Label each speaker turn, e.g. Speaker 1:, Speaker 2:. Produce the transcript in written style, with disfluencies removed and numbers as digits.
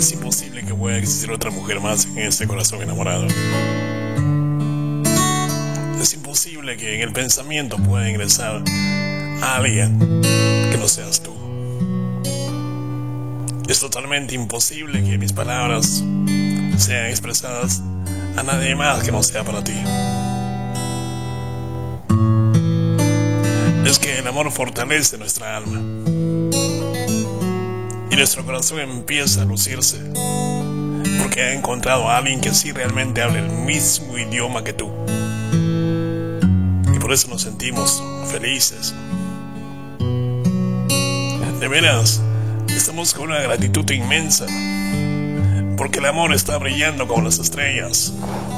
Speaker 1: Es imposible que pueda existir otra mujer más en ese corazón enamorado. Es imposible que en el pensamiento pueda ingresar a alguien que no seas tú. Es totalmente imposible que mis palabras sean expresadas a nadie más que no sea para ti. Es que el amor fortalece nuestra alma y nuestro corazón empieza a lucirse porque ha encontrado a alguien que sí realmente hable el mismo idioma que tú, y por eso nos sentimos felices. De veras, estamos con una gratitud inmensa porque el amor está brillando como las estrellas.